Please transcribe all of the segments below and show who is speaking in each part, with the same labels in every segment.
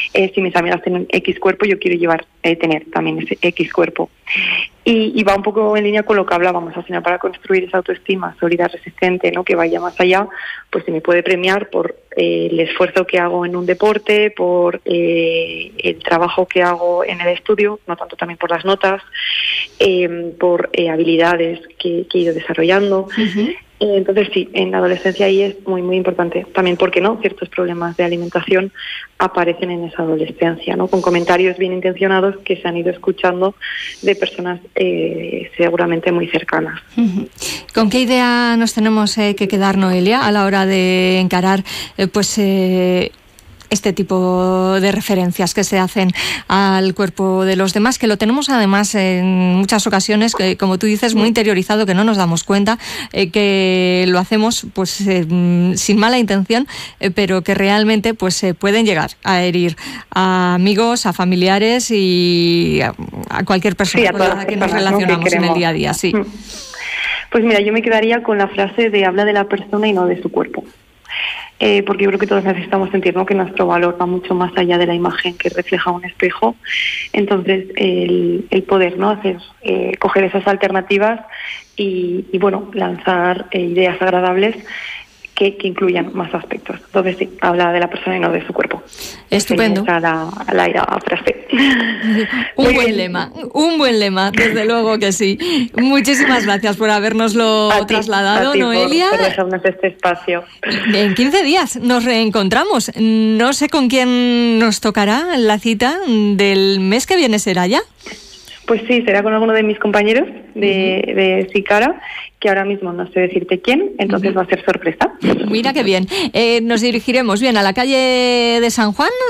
Speaker 1: si mis amigas tienen X cuerpo, yo quiero tener también ese X cuerpo. Y va un poco en línea con lo que hablábamos, al final, para construir esa autoestima sólida, resistente, ¿no?, que vaya más allá, pues se me puede premiar por el esfuerzo que hago en un deporte, por el trabajo que hago en el estudio, no tanto también por las notas, por habilidades que he ido desarrollando. Uh-huh. Entonces sí, en la adolescencia ahí es muy muy importante. También porque no, ciertos problemas de alimentación aparecen en esa adolescencia, ¿no?, con comentarios bien intencionados que se han ido escuchando de personas seguramente muy cercanas.
Speaker 2: Uh-huh. ¿Con qué idea nos tenemos que quedar, Noelia, a la hora de encarar este tipo de referencias que se hacen al cuerpo de los demás, que lo tenemos además en muchas ocasiones, como tú dices, muy interiorizado, que no nos damos cuenta, que lo hacemos pues sin mala intención, pero que realmente pues pueden llegar a herir a amigos, a familiares y a cualquier persona con la que nos relacionamos, ¿no?, en el día a día. Sí.
Speaker 1: Pues mira, yo me quedaría con la frase de habla de la persona y no de su cuerpo. Porque yo creo que todos necesitamos sentir, ¿no?, que nuestro valor va mucho más allá de la imagen que refleja un espejo. Entonces, el poder, ¿no?, hacer coger esas alternativas y bueno, lanzar ideas agradables que incluyan más aspectos. Entonces sí, habla de la persona y no de su cuerpo.
Speaker 2: Estupendo.
Speaker 1: La frase.
Speaker 2: Un buen lema, desde luego que sí. Muchísimas gracias por habernoslo trasladado, Noelia.
Speaker 1: Por dejarnos este espacio.
Speaker 2: En 15 días nos reencontramos. No sé con quién nos tocará la cita del mes que viene, ¿será ya?
Speaker 1: Pues sí, será con alguno de mis compañeros de Sicara, que ahora mismo no sé decirte quién, entonces va a ser sorpresa.
Speaker 2: Mira qué bien. ¿Nos dirigiremos bien a la calle de San Juan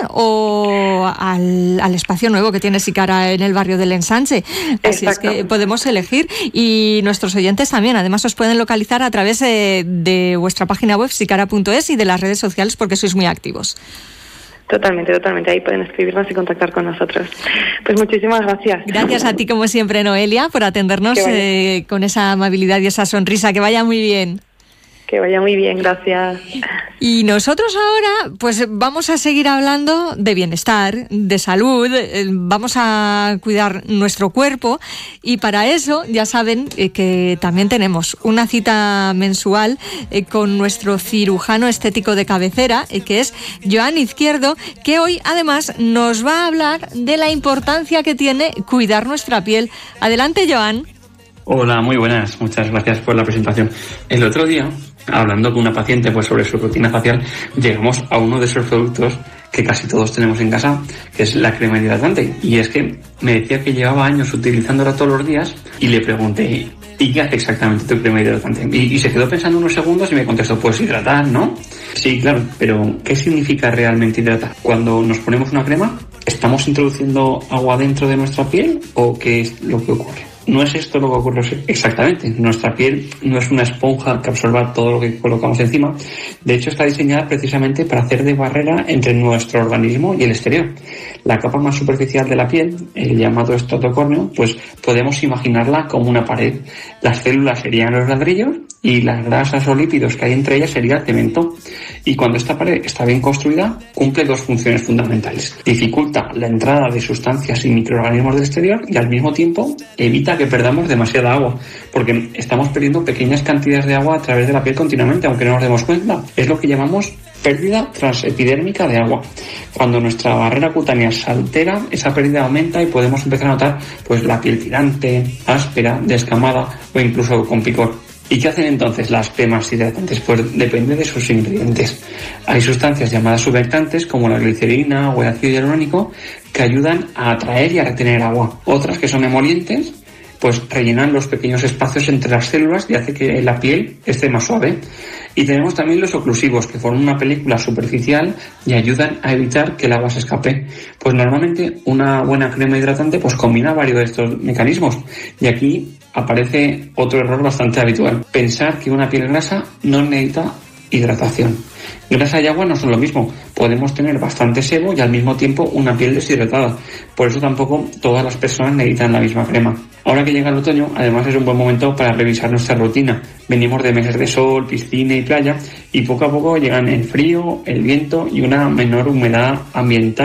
Speaker 2: o al espacio nuevo que tiene Sicara en el barrio del Ensanche? Así Exacto. Es que podemos elegir, y nuestros oyentes también. Además os pueden localizar a través de vuestra página web sicara.es y de las redes sociales, porque sois muy activos.
Speaker 1: Totalmente. Ahí pueden escribirnos y contactar con nosotros. Pues muchísimas gracias.
Speaker 2: Gracias a ti, como siempre, Noelia, por atendernos con esa amabilidad y esa sonrisa. Que vaya muy bien.
Speaker 1: Que vaya muy bien, gracias.
Speaker 2: Y nosotros ahora pues vamos a seguir hablando de bienestar, de salud, vamos a cuidar nuestro cuerpo, y para eso ya saben que también tenemos una cita mensual con nuestro cirujano estético de cabecera, que es Joan Izquierdo, que hoy además nos va a hablar de la importancia que tiene cuidar nuestra piel. Adelante, Joan.
Speaker 3: Hola, muy buenas, muchas gracias por la presentación. El otro día, hablando con una paciente pues sobre su rutina facial, llegamos a uno de esos productos que casi todos tenemos en casa, que es la crema hidratante. Y es que me decía que llevaba años utilizándola todos los días, y le pregunté, ¿y qué hace exactamente tu crema hidratante? Y se quedó pensando unos segundos y me contestó, pues hidratar, ¿no? Sí, claro, pero ¿qué significa realmente hidratar? Cuando nos ponemos una crema, ¿estamos introduciendo agua dentro de nuestra piel o qué es lo que ocurre? No es esto lo que ocurre exactamente. Nuestra piel no es una esponja que absorba todo lo que colocamos encima. De hecho, está diseñada precisamente para hacer de barrera entre nuestro organismo y el exterior. La capa más superficial de la piel, el llamado estrato córneo, pues podemos imaginarla como una pared. Las células serían los ladrillos y las grasas o lípidos que hay entre ellas sería el cemento. Y cuando esta pared está bien construida, cumple dos funciones fundamentales. Dificulta la entrada de sustancias y microorganismos del exterior, y al mismo tiempo evita que perdamos demasiada agua, porque estamos perdiendo pequeñas cantidades de agua a través de la piel continuamente, aunque no nos demos cuenta. Es lo que llamamos pérdida transepidérmica de agua. Cuando nuestra barrera cutánea se altera, esa pérdida aumenta y podemos empezar a notar pues la piel tirante, áspera, descamada o incluso con picor. ¿Y qué hacen entonces las cremas hidratantes? Pues depende de sus ingredientes. Hay sustancias llamadas surfactantes como la glicerina o el ácido hialurónico que ayudan a atraer y a retener agua. Otras, que son emolientes, pues rellenan los pequeños espacios entre las células y hace que la piel esté más suave. Y tenemos también los oclusivos, que forman una película superficial y ayudan a evitar que el agua se escape. Pues normalmente una buena crema hidratante pues combina varios de estos mecanismos. Y aquí aparece otro error bastante habitual: pensar que una piel grasa no necesita hidratación. Grasa y agua no son lo mismo. Podemos tener bastante sebo y al mismo tiempo una piel deshidratada. Por eso tampoco todas las personas necesitan la misma crema. Ahora que llega el otoño, además es un buen momento para revisar nuestra rutina. Venimos de meses de sol, piscina y playa, y poco a poco llegan el frío, el viento y una menor humedad ambiental